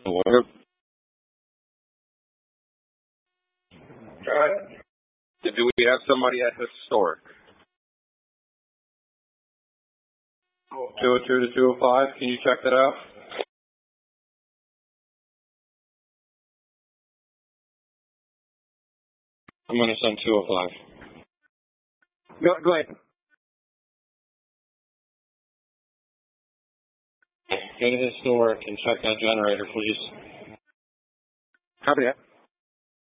Where? Do we have somebody at historic? 202 to 205. Can you check that out? I'm going to send 205. Go ahead. Go to historic and check that generator, please. Copy that.